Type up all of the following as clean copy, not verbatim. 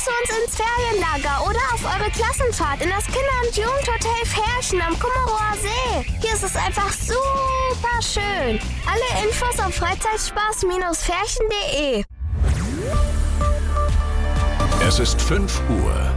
zu uns ins Ferienlager oder auf eure Klassenfahrt in das Kinder- und Jugendhotel Ferchen am Kummerower See. Hier ist es einfach super schön. Alle Infos auf freizeitspaß-ferchen.de. Es ist 5 Uhr.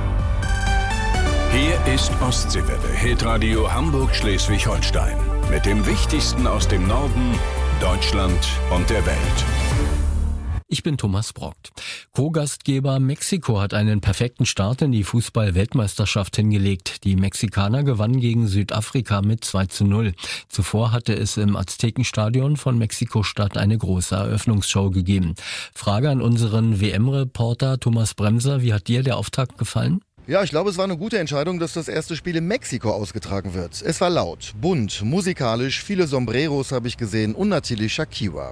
Hier ist Ostseewelle, Hitradio Hamburg-Schleswig-Holstein. Mit dem Wichtigsten aus dem Norden, Deutschland und der Welt. Ich bin Thomas Brockt. Co-Gastgeber Mexiko hat einen perfekten Start in die Fußball-Weltmeisterschaft hingelegt. Die Mexikaner gewannen gegen Südafrika mit 2:0. Zuvor hatte es im Aztekenstadion von Mexiko-Stadt eine große Eröffnungsshow gegeben. Frage an unseren WM-Reporter Thomas Bremser. Wie hat dir der Auftakt gefallen? Ja, ich glaube, es war eine gute Entscheidung, dass das erste Spiel in Mexiko ausgetragen wird. Es war laut, bunt, musikalisch, viele Sombreros habe ich gesehen und natürlich Shakira.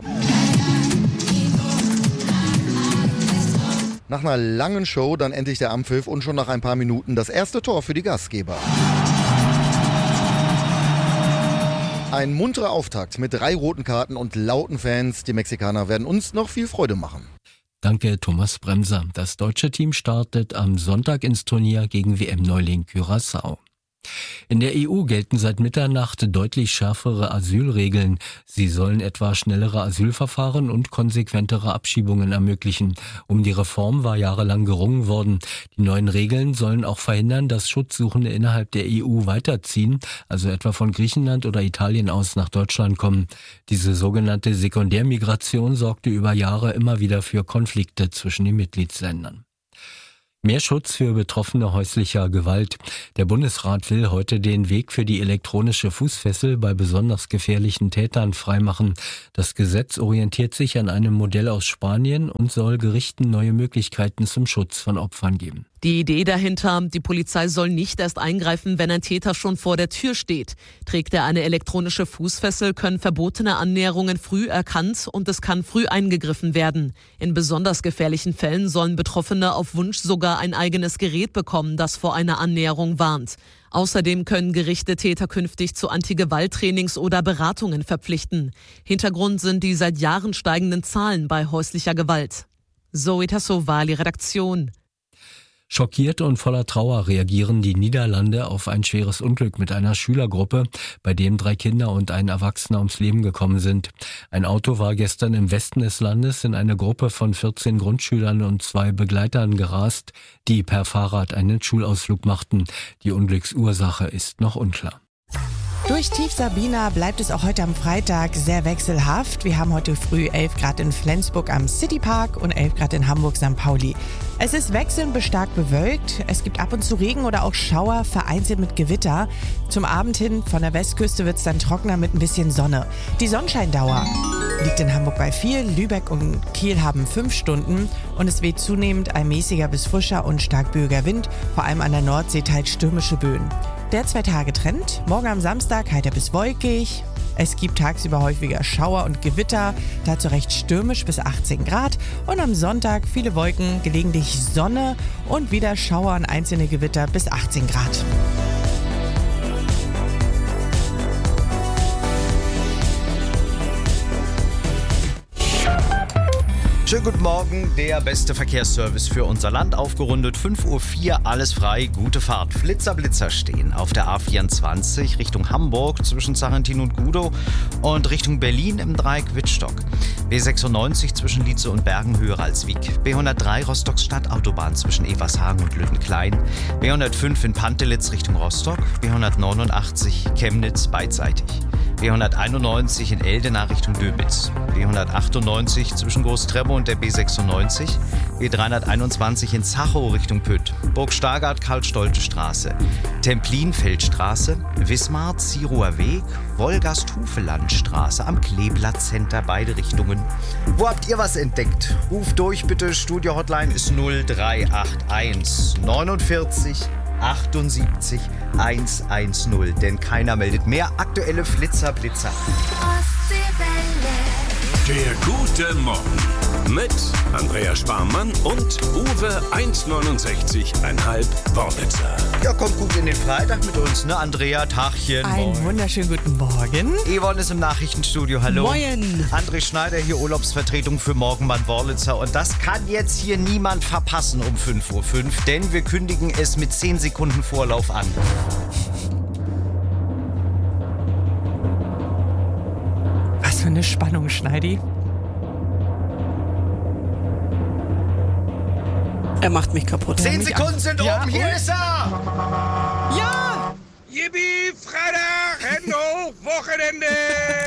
Nach einer langen Show dann endlich der Anpfiff und schon nach ein paar Minuten das erste Tor für die Gastgeber. Ein munterer Auftakt mit 3 roten Karten und lauten Fans. Die Mexikaner werden uns noch viel Freude machen. Danke, Thomas Bremser. Das deutsche Team startet am Sonntag ins Turnier gegen WM-Neuling Curaçao. In der EU gelten seit Mitternacht deutlich schärfere Asylregeln. Sie sollen etwa schnellere Asylverfahren und konsequentere Abschiebungen ermöglichen. Um die Reform war jahrelang gerungen worden. Die neuen Regeln sollen auch verhindern, dass Schutzsuchende innerhalb der EU weiterziehen, also etwa von Griechenland oder Italien aus nach Deutschland kommen. Diese sogenannte Sekundärmigration sorgte über Jahre immer wieder für Konflikte zwischen den Mitgliedsländern. Mehr Schutz für Betroffene häuslicher Gewalt. Der Bundesrat will heute den Weg für die elektronische Fußfessel bei besonders gefährlichen Tätern freimachen. Das Gesetz orientiert sich an einem Modell aus Spanien und soll Gerichten neue Möglichkeiten zum Schutz von Opfern geben. Die Idee dahinter, die Polizei soll nicht erst eingreifen, wenn ein Täter schon vor der Tür steht. Trägt er eine elektronische Fußfessel, können verbotene Annäherungen früh erkannt und es kann früh eingegriffen werden. In besonders gefährlichen Fällen sollen Betroffene auf Wunsch sogar ein eigenes Gerät bekommen, das vor einer Annäherung warnt. Außerdem können Gerichte Täter künftig zu Anti-Gewalt-Trainings oder Beratungen verpflichten. Hintergrund sind die seit Jahren steigenden Zahlen bei häuslicher Gewalt. Zoe Tassovali, Redaktion. Schockiert und voller Trauer reagieren die Niederlande auf ein schweres Unglück mit einer Schülergruppe, bei dem 3 Kinder und ein Erwachsener ums Leben gekommen sind. Ein Auto war gestern im Westen des Landes in eine Gruppe von 14 Grundschülern und 2 Begleitern gerast, die per Fahrrad einen Schulausflug machten. Die Unglücksursache ist noch unklar. Durch Tief Sabina bleibt es auch heute am Freitag sehr wechselhaft. Wir haben heute früh 11 Grad in Flensburg am Citypark und 11 Grad in Hamburg St. Pauli. Es ist wechselnd bis stark bewölkt. Es gibt ab und zu Regen oder auch Schauer, vereinzelt mit Gewitter. Zum Abend hin von der Westküste wird es dann trockener mit ein bisschen Sonne. Die Sonnenscheindauer liegt in Hamburg bei 4, Lübeck und Kiel haben 5 Stunden und es weht zunehmend ein mäßiger bis frischer und stark böiger Wind, vor allem an der Nordsee teils stürmische Böen. Der 2-Tage-Trend, morgen am Samstag heiter bis wolkig. Es gibt tagsüber häufiger Schauer und Gewitter, dazu recht stürmisch bis 18 Grad. Und am Sonntag viele Wolken, gelegentlich Sonne und wieder Schauer und einzelne Gewitter bis 18 Grad. Schönen guten Morgen, der beste Verkehrsservice für unser Land. Aufgerundet 5:04 Uhr, alles frei, gute Fahrt. Blitzer stehen auf der A24 Richtung Hamburg zwischen Sarrentin und Gudow und Richtung Berlin im Dreieck Wittstock. B96 zwischen Lietze und Bergen Höhe-Ralswiek. B103 Rostock-Stadt Autobahn zwischen Evershagen und Lüttenklein. B105 in Pantelitz Richtung Rostock. B189 Chemnitz beidseitig. B191 in Eldena Richtung Döbitz. B198 zwischen Großtreptow und der B96. B321 in Zachow Richtung Pütt. Burg Stargard Karl-Stolte-Straße. Templin-Feldstraße. Wismar-Zierower Weg. Wolgast-Hufeland-Straße am Kleeblatt-Center, beide Richtungen. Wo habt ihr was entdeckt? Ruft durch bitte, Studio-Hotline ist 0381 49 78 110, denn keiner meldet mehr. Aktuelle Flitzer. Der gute Morgen. Mit Andrea Sparmann und Uwe 1,69,5 Worlitzer. Ja, kommt gut in den Freitag mit uns, ne, Andrea? Tagchen. Einen wunderschönen guten Morgen. Yvonne ist im Nachrichtenstudio, hallo. Moin. André Schneider hier, Urlaubsvertretung für Morgenmann Worlitzer. Und das kann jetzt hier niemand verpassen um 5:05 Uhr, denn wir kündigen es mit 10 Sekunden Vorlauf an. Was für eine Spannung, Schneidi. Er macht mich kaputt. 10 Sekunden sind oben, hier ist er! Ja! Yippie, Freitag, Hände hoch, Wochenende!